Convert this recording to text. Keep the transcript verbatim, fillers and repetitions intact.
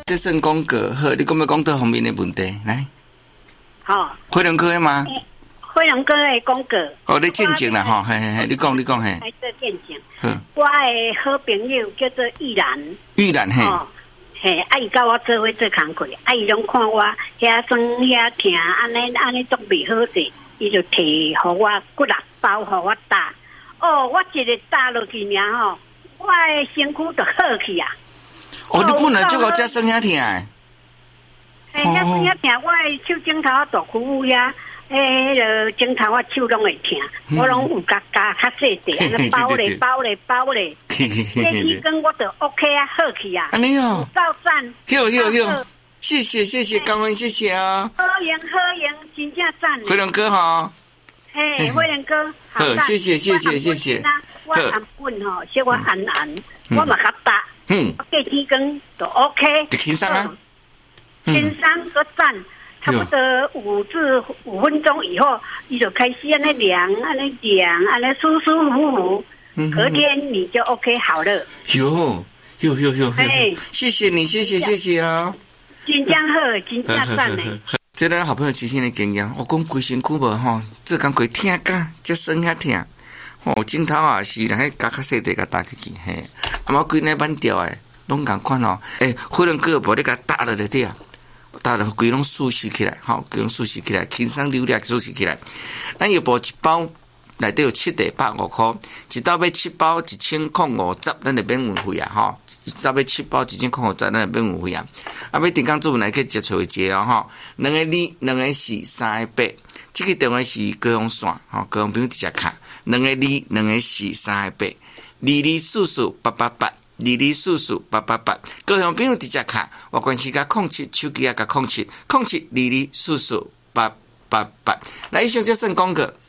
这算讲过好，你讲要讲到方面的问题来。 好、哦， 辉龙哥的吗？ 辉龙哥的讲过。 哦，你见证啦吼，嘿嘿嘿，你讲你讲嘿。 来做见证。 嗯。 我的好朋友叫做玉兰。 玉兰嘿。哦嘿，啊，伊甲我做伙做工课，啊，伊拢看我遐酸遐疼，安尼安尼都袂好势，伊就摕互我骨力包互我打。哦，我一个打落去尔吼，我的身躯就好去啊。 哦，你本来就有遮酸遐疼诶。 嘿，遐酸遐疼，我的手指头啊大躯遐，诶，个指头啊手拢会疼，我拢有加加较细地，安尼包咧包咧包咧。这一根我就 OK 啊，好去啊！ 安尼哦， 照赞， 有有有，谢谢谢谢，感恩谢谢啊！ 好赢好赢，真正赞！ 辉龙哥哈， 嘿，辉龙哥， 好，谢谢谢谢谢谢。 我按棍吼，小我按按，我嘛较大，嗯，过几根就 OK。 就轻松啊， 轻松个赞，差不多五至五分钟以后，伊就开始安尼凉，安尼凉，安尼舒舒服服。隔天你就 OK 好了。 有有有有，哎，谢谢你，谢谢谢谢啊！ 真正好，真正赞呢。 这咱好朋友亲身的经验，我讲规身躯无吼，做工过疼甲，只酸遐疼，吼镜头也是，然后加较细地甲打起去，嘿，啊嘛规日板掉诶，拢共款哦。诶，可能个无你甲打落来底啊，打落规拢舒适起来，吼，规拢舒适起来，轻松流利舒适起来。咱要补一包。内底有七袋百五块，一包要七包一千零五十，咱就免运费啊！吼，一包要七包一千零五十，咱就免运费啊！啊，要订购做来去接触一下哦！吼，两个二，两个四，三个八，这个电话是高雄线，吼，高雄朋友直接卡，两个二，两个四，三个八，二二四四八八八，二二四四八八八，高雄朋友直接卡，我关系甲控七，手机啊甲控七，控七二二四四八八八，来以上就算广告。